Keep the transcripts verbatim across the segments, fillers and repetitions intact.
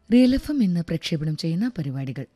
Real F M ഇന്ന് പ്രക്ഷേപണം ചെയ്യുന്ന പരിപാടികൾ: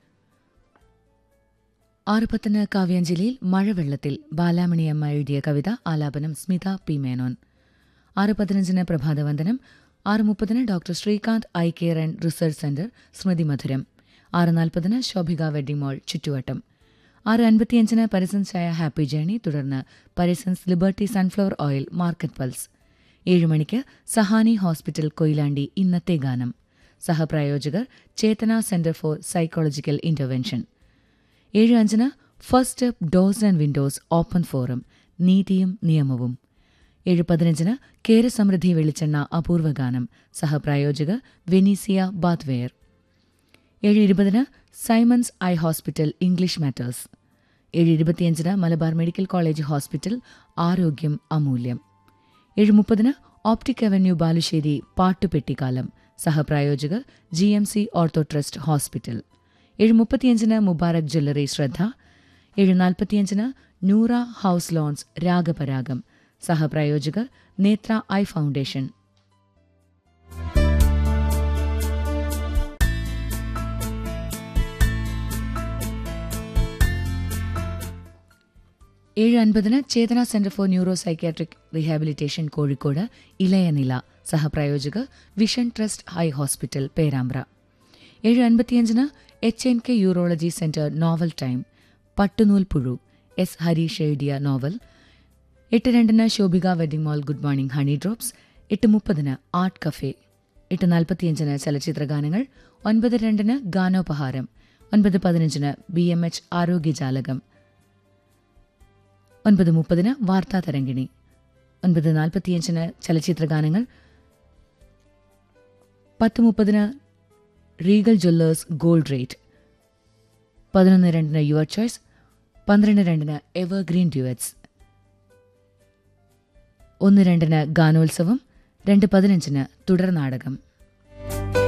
ആറ് പത്തിന് കാവ്യാഞ്ജലിയിൽ മഴവെള്ളത്തിൽ ബാലാമണിയമ്മ എഴുതിയ കവിത ആലാപനം സ്മിത പി മേനോൻ. ആറ് പതിനഞ്ചിന് പ്രഭാതവന്ദനം. ആറ് മുപ്പതിന് doctor Srikanth eye care and research centre സ്മൃതി മധുരം. ആറ് നാൽപ്പതിന് ശോഭിക വെഡ്ഡിംഗ് മോൾ ചുറ്റുവട്ടം. ആറ് അൻപത്തിയഞ്ചിന് പരിസൻസ് ചായ ഹാപ്പി ജേണി. തുടർന്ന് Parisons liberty sunflower oil market pulse. ഏഴ് മണിക്ക് സഹാനി ഹോസ്പിറ്റൽ കൊയിലാണ്ടി ഇന്നത്തെ ഗാനം. സഹപ്രായോജകർ ചേതന സെന്റർ ഫോർ സൈക്കോളജിക്കൽ ഇന്റർവെൻഷൻ. ഏഴ് അഞ്ചിന് first step doors and Windows open forum നീതിയും നിയമവും. ഏഴ് പതിനഞ്ചിന് കേരസമൃദ്ധി വെളിച്ചെണ്ണ അപൂർവഗാനം. സഹപ്രായോജകർ വെനീസിയ ബാത്വെയർ. ഏഴ് ഇരുപതിന് Symons eye hospital English matters. ഏഴ് ഇരുപത്തിയഞ്ചിന് മലബാർ മെഡിക്കൽ കോളേജ് ഹോസ്പിറ്റൽ ആരോഗ്യം അമൂല്യം. ഏഴ് മുപ്പതിന് optic avenue Balussery പാട്ടുപെട്ടിക്കാലം. സഹപ്രായോജകർ G M C ortho trust hospital. ഏഴ് മുപ്പത്തിയഞ്ചിന് മുബാറക് ജ്വല്ലറി ശ്രദ്ധ. ഏഴ് നാൽപ്പത്തിയഞ്ചിന് നൂറ ഹൌസ് ലോൺസ് രാഗപരാഗം. സഹപ്രായോജകർ നേത്ര ഐ ഫൗണ്ടേഷൻ. ഏഴ് അൻപതിന് ചേതന centre for neuro psychiatric rehabilitation Kozhikode ഇളയനില. സഹപ്രായോജകർ vision trust high hospital Perambra. ഏഴ് അൻപത്തിയഞ്ചിന് H N K urology centre novel time. പട്ടുനൂൽ പുഴു എസ് ഹരീഷ് എഴുതിയ നോവൽ. എട്ട് രണ്ടിന് ശോഭിക വെഡ്ഡിംഗ് മോൾ ഗുഡ് മോർണിംഗ് ഹണി ഡ്രോപ്സ്. എട്ട് മുപ്പതിന് ആർട്ട് കഫേ. എട്ട് നാൽപ്പത്തിയഞ്ചിന് ചലച്ചിത്രഗാനങ്ങൾ. ഒൻപത് രണ്ടിന് ഗാനോപഹാരം. ഒൻപത് പതിനഞ്ചിന് ബി എം എച്ച് ആരോഗ്യജാലകം. ഒൻപത് മുപ്പതിന് വാർത്താ തരംഗിണി. ഒൻപത് നാൽപ്പത്തിയഞ്ചിന് ചലച്ചിത്രഗാനങ്ങൾ. പത്ത് മുപ്പതിന് റീഗൽ ജ്വല്ലേഴ്സ് ഗോൾഡ് റേറ്റ്. പതിനൊന്ന് രണ്ടിന് യുവർ ചോയ്സ്. പന്ത്രണ്ട് രണ്ടിന് എവർഗ്രീൻ ഡ്യുവറ്റ്സ്. ഒന്ന് രണ്ടിന് ഗാനോത്സവം. രണ്ട് പതിനഞ്ചിന് തുടർ നാടകം.